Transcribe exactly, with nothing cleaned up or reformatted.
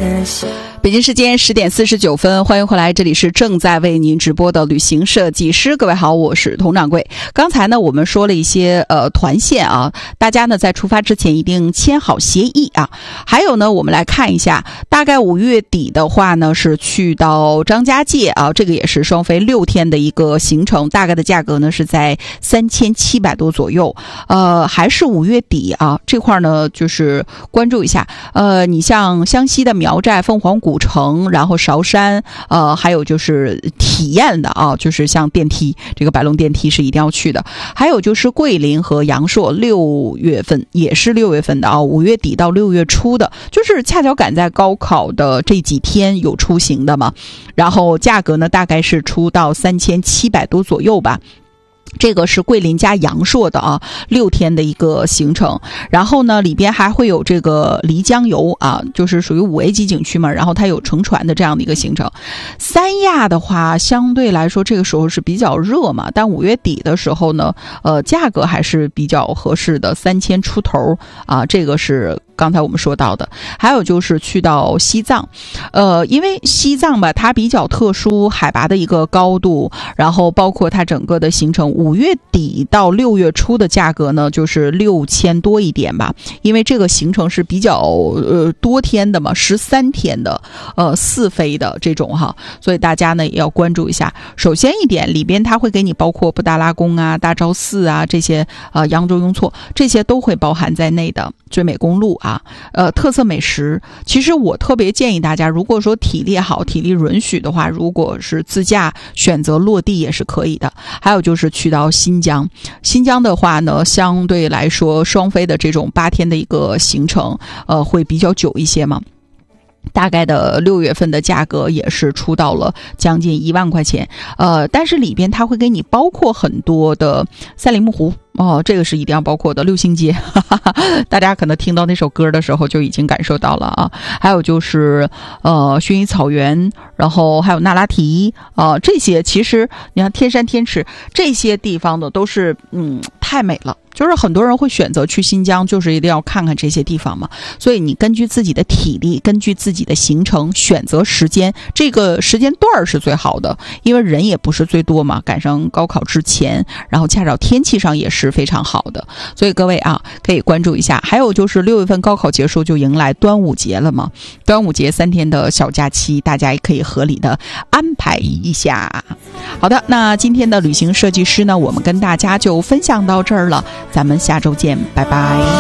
的笑。 北京时间十点四十九分，欢迎回来，这里是正在为您直播的旅行设计师。各位好，我是佟掌柜。刚才呢，我们说了一些呃团线啊，大家呢在出发之前一定签好协议啊。还有呢，我们来看一下，大概五月底的话呢，是去到张家界啊，这个也是双飞六天的一个行程，大概的价格呢是在三千七百多左右。呃，还是五月底啊，这块呢就是关注一下。呃，你像湘西的苗寨、凤凰古城，然后韶山，呃，还有就是体验的啊，就是像电梯，这个白龙电梯是一定要去的。还有就是桂林和阳朔，六月份也是六月份的啊，五月底到六月初的，就是恰巧赶在高考的这几天有出行的嘛。然后价格呢，大概是出到三千七百多左右吧。这个是桂林加阳朔的啊，六天的一个行程。然后呢，里边还会有这个漓江游啊，就是属于五 A 级景区嘛，然后它有乘船的这样的一个行程。三亚的话，相对来说这个时候是比较热嘛，但五月底的时候呢，呃，价格还是比较合适的，三千出头啊，这个是刚才我们说到的。还有就是去到西藏，呃，因为西藏吧，它比较特殊，海拔的一个高度，然后包括它整个的行程，五月底到六月初的价格呢，就是六千多一点吧，因为这个行程是比较呃多天的嘛，十三天的呃四飞的这种哈，所以大家呢也要关注一下。首先一点，里边它会给你包括布达拉宫啊、大昭寺啊这些，呃扬州雍措这些都会包含在内的。追美公路啊，呃，特色美食，其实我特别建议大家，如果说体力好、体力允许的话，如果是自驾选择落地也是可以的。还有就是去到新疆，新疆的话呢，相对来说双飞的这种八天的一个行程，呃，会比较久一些嘛。大概的六月份的价格也是出到了将近一万块钱，呃，但是里边它会给你包括很多的赛里木湖哦，这个是一定要包括的，六星街，哈哈哈，大家可能听到那首歌的时候就已经感受到了啊。还有就是呃薰衣草原，然后还有那拉提啊、呃，这些其实你看天山天池这些地方的都是嗯太美了。就是很多人会选择去新疆，就是一定要看看这些地方嘛。所以你根据自己的体力，根据自己的行程选择时间，这个时间段是最好的，因为人也不是最多嘛，赶上高考之前，然后恰巧天气上也是非常好的，所以各位啊可以关注一下。还有就是六月份高考结束就迎来端午节了嘛，端午节三天的小假期，大家也可以合理的安排一下。好的，那今天的旅行设计师呢，我们跟大家就分享到这儿了。咱们下周见，拜拜。